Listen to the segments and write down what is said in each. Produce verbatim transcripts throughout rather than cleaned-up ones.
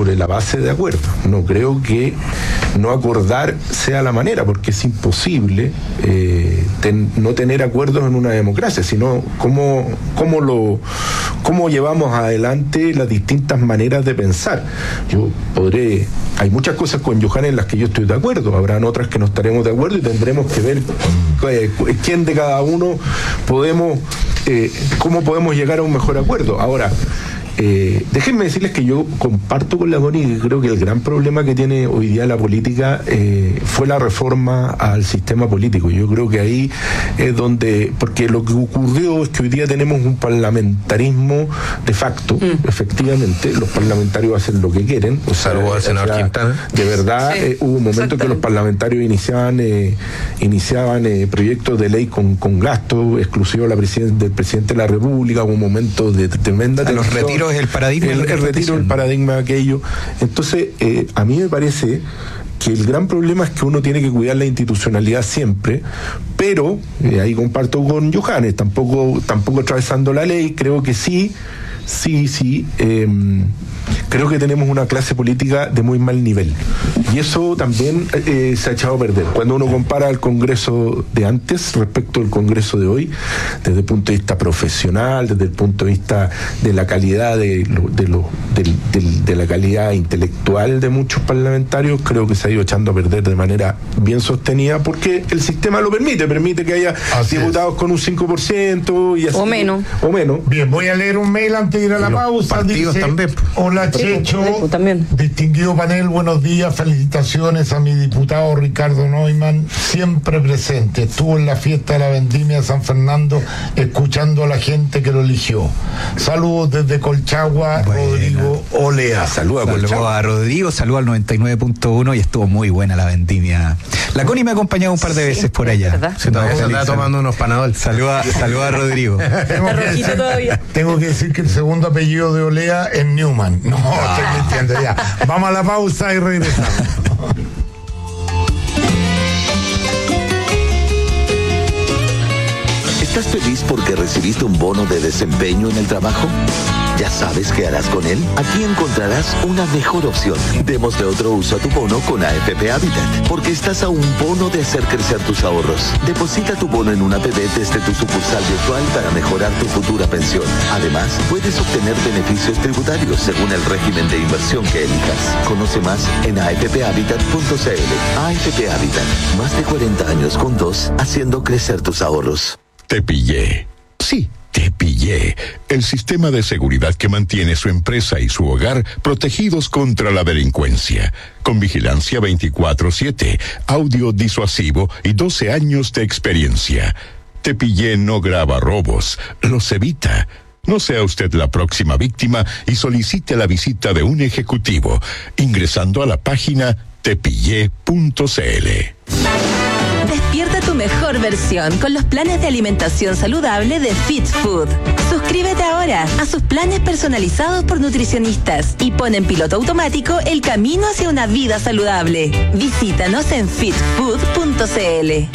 sobre la base de acuerdo. No creo que no acordar sea la manera, porque es imposible eh, ten, no tener acuerdos en una democracia, sino cómo, cómo, lo, cómo llevamos adelante las distintas maneras de pensar. Yo podré, hay muchas cosas con Johannes en las que yo estoy de acuerdo, habrán otras que no estaremos de acuerdo y tendremos que ver eh, quién de cada uno podemos, eh, cómo podemos llegar a un mejor acuerdo. Ahora, Eh, déjenme decirles que yo comparto con la Connie que creo que el gran problema que tiene hoy día la política eh, fue la reforma al sistema político. Yo creo que ahí es donde, porque lo que ocurrió es que hoy día tenemos un parlamentarismo de facto, mm. efectivamente, los parlamentarios hacen lo que quieren. O sea, Salvo al senador o sea, Quintana. De verdad, sí, eh, hubo un momento que los parlamentarios iniciaban eh, iniciaban eh, proyectos de ley con, con gasto exclusivo de la presiden- del presidente de la República, hubo un momento de tremenda a los retiros es el paradigma. El, el retiro del paradigma de aquello. Entonces, eh, a mí me parece que el gran problema es que uno tiene que cuidar la institucionalidad siempre, pero, eh, ahí comparto con Johannes, tampoco, tampoco atravesando la ley, creo que sí, sí, sí, eh, creo que tenemos una clase política de muy mal nivel. Y eso también eh, se ha echado a perder. Cuando uno compara el Congreso de antes respecto al Congreso de hoy, desde el punto de vista profesional, desde el punto de vista de la calidad de, lo, de, lo, de, de, de la calidad intelectual de muchos parlamentarios, creo que se ha ido echando a perder de manera bien sostenida, porque el sistema lo permite, permite que haya así diputados es. Con un cinco por ciento y así, o menos. O menos. Bien, voy a leer un mail antes de ir a la pausa. Partidos dice, también. Hola Checho, también. Distinguido panel, buenos días, felicitaciones a mi diputado Ricardo Neumann, siempre presente, estuvo en la fiesta de la vendimia de San Fernando escuchando a la gente que lo eligió. Saludos desde Colchagua, bueno. Rodrigo Olea. Saludos a Colchagua. A Rodrigo, saludos al noventa y nueve punto uno y estuvo muy buena la vendimia. La Connie me ha acompañado un par de veces sí, por allá. Se está tomando unos panadol. Saluda, saluda a Rodrigo. tengo, que decir, todavía. tengo que decir que el segundo apellido de Olea es Newman. No, ah. estoy mintiendo ya. Vamos a la pausa y regresamos. ¿Estás feliz porque recibiste un bono de desempeño en el trabajo? ¿Ya sabes qué harás con él? Aquí encontrarás una mejor opción. Démosle otro uso a tu bono con A F P Habitat, porque estás a un bono de hacer crecer tus ahorros. Deposita tu bono en una A P B desde tu sucursal virtual para mejorar tu futura pensión. Además, puedes obtener beneficios tributarios según el régimen de inversión que elijas. Conoce más en a f p habitat punto c l. A F P Habitat, más de cuarenta años juntos, haciendo crecer tus ahorros. Te pillé. Sí, te pillé. El sistema de seguridad que mantiene su empresa y su hogar protegidos contra la delincuencia. Con vigilancia veinticuatro siete, audio disuasivo y doce años de experiencia. Te pillé no graba robos, los evita. No sea usted la próxima víctima y solicite la visita de un ejecutivo ingresando a la página te pillé punto c l. Despierta tu mejor versión con los planes de alimentación saludable de Fit Food. Suscríbete ahora a sus planes personalizados por nutricionistas y pon en piloto automático el camino hacia una vida saludable. Visítanos en fit food punto c l.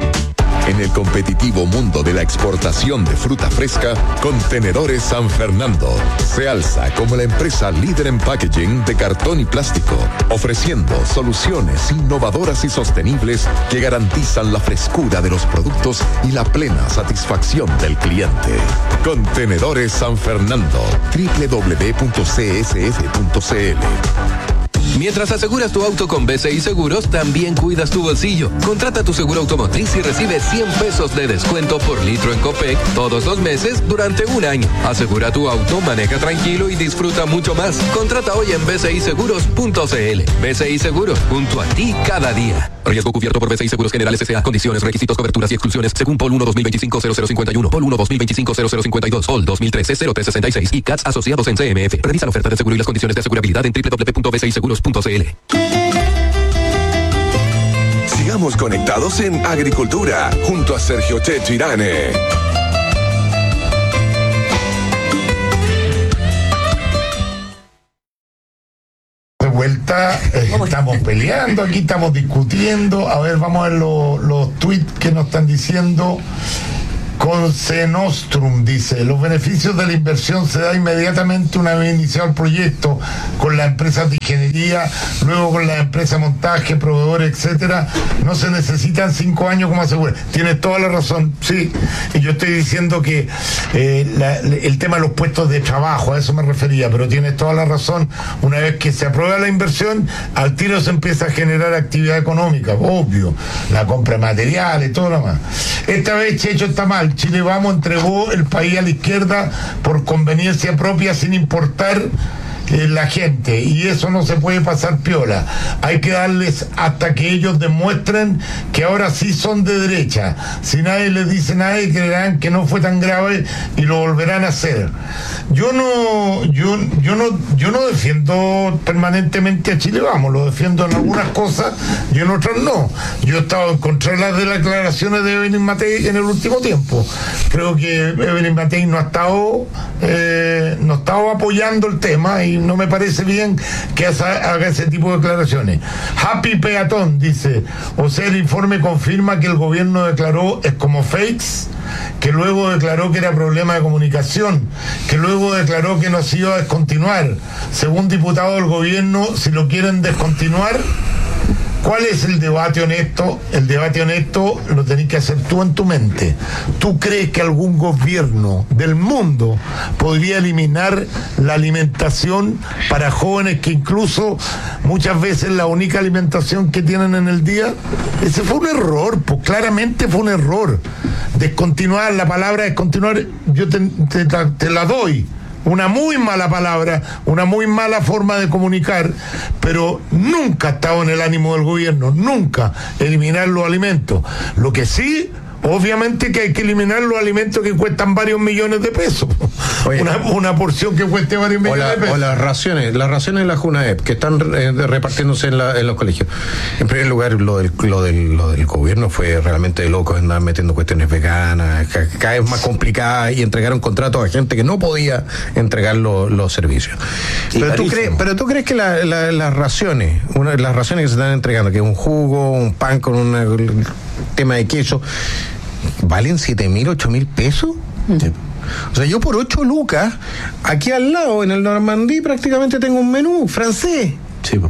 En el competitivo mundo de la exportación de fruta fresca, Contenedores San Fernando se alza como la empresa líder en packaging de cartón y plástico, ofreciendo soluciones innovadoras y sostenibles que garantizan la frescura de los productos y la plena satisfacción del cliente. Contenedores San Fernando, doble u doble u doble u punto c s f punto c l. Mientras aseguras tu auto con B C I Seguros, también cuidas tu bolsillo. Contrata tu seguro automotriz y recibe cien pesos de descuento por litro en Copec todos los meses durante un año. Asegura tu auto, maneja tranquilo y disfruta mucho más. Contrata hoy en b c i seguros punto c l. B C I Seguros, junto a ti cada día. Riesgo cubierto por B C I Seguros Generales S A. Condiciones, requisitos, coberturas y exclusiones según P O L uno dos mil veinticinco cero cero cincuenta y uno, P O L uno dos mil veinticinco cero cero cincuenta y dos, P O L dos mil trece cero tres sesenta y seis y C A T S asociados en C M F. Revisa la oferta de seguro y las condiciones de asegurabilidad en doble u doble u doble u punto b c i seguros punto c l. Sigamos conectados en Agricultura junto a Sergio Checho Irane. De vuelta, eh, estamos peleando, aquí estamos discutiendo. A ver, vamos a ver los, los tweets que nos están diciendo. Conce Nostrum dice, los beneficios de la inversión se da inmediatamente una vez iniciado el proyecto con las empresas de ingeniería, luego con las empresas de montaje, proveedores, etcétera. No se necesitan cinco años como asegura. Tienes toda la razón, sí. Y yo estoy diciendo que eh, la, el tema de los puestos de trabajo, a eso me refería, pero tienes toda la razón. Una vez que se aprueba la inversión, al tiro se empieza a generar actividad económica, obvio, la compra de materiales, todo lo más. Esta vez Checho está mal. Chile Vamos entregó el país a la izquierda por conveniencia propia sin importar eh, la gente, y eso no se puede pasar piola. Hay que darles hasta que ellos demuestren que ahora sí son de derecha. Si nadie les dice nada, creerán que no fue tan grave y lo volverán a hacer. Yo no, yo, yo no, yo no defiendo permanentemente a Chile Vamos, lo defiendo en algunas cosas y en otras no. Yo he estado en contra de las declaraciones de Evelyn Matei en el último tiempo. Creo que Evelyn Matei no ha estado, eh, no ha estado apoyando el tema y no me parece bien que haga ese tipo de declaraciones. Happy Peatón dice, o sea, el informe confirma que el gobierno declaró es como fakes, que luego declaró que era problema de comunicación, que luego declaró que no se iba a descontinuar. Según diputado del gobierno, si lo quieren descontinuar, ¿cuál es el debate honesto? El debate honesto lo tenés que hacer tú en tu mente. ¿Tú crees que algún gobierno del mundo podría eliminar la alimentación para jóvenes que incluso muchas veces la única alimentación que tienen en el día? Ese fue un error, pues claramente fue un error. Descontinuar, la palabra descontinuar, yo te, te, te la doy. Una muy mala palabra, una muy mala forma de comunicar, pero nunca ha estado en el ánimo del gobierno, nunca eliminar los alimentos. Lo que sí, obviamente que hay que eliminar los alimentos que cuestan varios millones de pesos. Oye, una, una porción que cueste varios millones la, de pesos. O las raciones, las raciones de la JUNAEP que están eh, repartiéndose en, la, en los colegios. En primer lugar, lo del, lo del, lo del gobierno fue realmente de locos, andar metiendo cuestiones veganas, cada vez más complicadas, y entregaron contratos a gente que no podía entregar lo, los servicios. Pero tú, crees, pero tú crees que la, la, las raciones, una, las raciones que se están entregando, que es un jugo, un pan con un tema de queso, ¿valen siete mil, ocho mil pesos? Sí. O sea, yo por ocho lucas, aquí al lado, en el Normandí, prácticamente tengo un menú francés. Sí,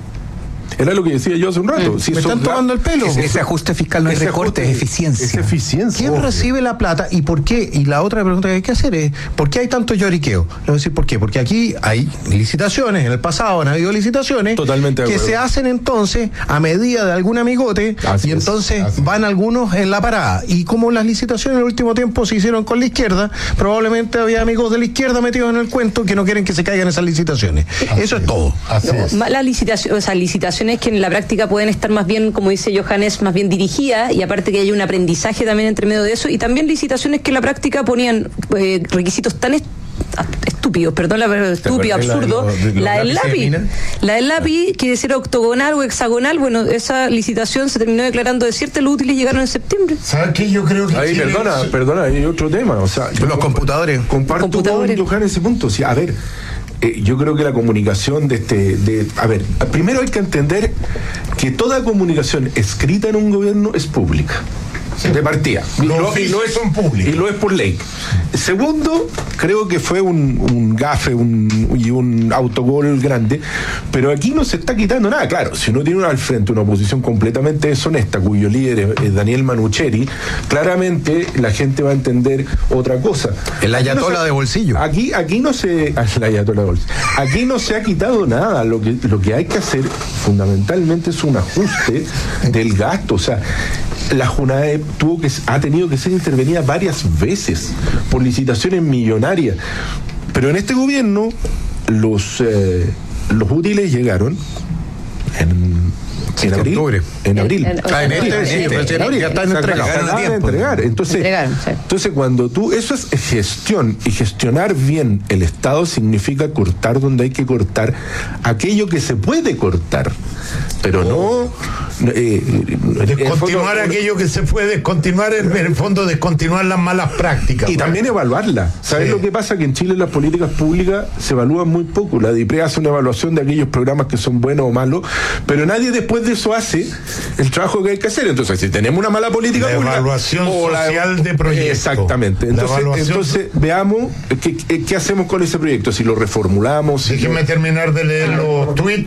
era lo que decía yo hace un rato. Mm, si me están tomando el pelo. Ese, ese ajuste fiscal no es recorte, es eficiencia. Es eficiencia. ¿Quién obvio. recibe la plata y por qué? Y la otra pregunta que hay que hacer es, ¿por qué hay tanto lloriqueo? Le voy a decir por qué. Porque aquí hay licitaciones, en el pasado han habido licitaciones Totalmente que se hacen entonces a medida de algún amigote, así y es, entonces así. van algunos en la parada. Y como las licitaciones en el último tiempo se hicieron con la izquierda, probablemente había amigos de la izquierda metidos en el cuento que no quieren que se caigan esas licitaciones. Así Eso es, es todo. Así no, es. Las licitaciones, o sea, licitaciones que en la práctica pueden estar más bien, como dice Johannes, más bien dirigidas, y aparte que hay un aprendizaje también entre medio de eso, y también licitaciones que en la práctica ponían eh, requisitos tan est- estúpidos, perdón, la estúpido, absurdo, la, de, la del lápiz, la del lápiz, que era octogonal o hexagonal, bueno, esa licitación se terminó declarando desierta, los útiles llegaron en septiembre. ¿Sabes qué? Yo creo que ahí, Chile perdona, es... perdona, hay otro tema, o sea, los comp- computadores. Comparto computadores. con Johannes ese punto, o sea, a ver, Eh, yo creo que la comunicación de este, de, a ver, primero hay que entender que toda comunicación escrita en un gobierno es pública. Sí. De partida. Y, los lo, y, lo es, son públicos. y lo es por ley. Segundo, creo que fue un, un gafe un, y un autogol grande, pero aquí no se está quitando nada. Claro, si uno tiene al frente una oposición completamente deshonesta, cuyo líder es Daniel Manucheri, claramente la gente va a entender otra cosa. El ayatola no se, de bolsillo. Aquí, aquí no se. El ayatola de bolsillo. Aquí no se ha quitado nada. Lo que, lo que hay que hacer fundamentalmente es un ajuste del gasto. O sea, la JUNAEP tuvo que, ha tenido que ser intervenida varias veces por licitaciones millonarias, pero en este gobierno los eh, los útiles llegaron en en abril, octubre. en abril, en, en, ah, en este, sí, en, en abril ya están entregados. entregar. Entonces, entregaron, sí. entonces cuando tú, eso es gestión, y gestionar bien el Estado significa cortar donde hay que cortar aquello que se puede cortar, pero oh. no eh, descontinuar fondo, aquello que se puede descontinuar, en el fondo descontinuar las malas prácticas. Y bueno. también evaluarlas. ¿Sabes sí. lo que pasa? Que en Chile las políticas públicas se evalúan muy poco. La DIPRE hace una evaluación de aquellos programas que son buenos o malos, pero nadie después de de eso hace el trabajo que hay que hacer. Entonces, si tenemos una mala política la pública, evaluación social la, de proyectos. Exactamente. Entonces, evaluación... entonces veamos qué, qué hacemos con ese proyecto, si lo reformulamos. Déjenme si terminar de leer los tweets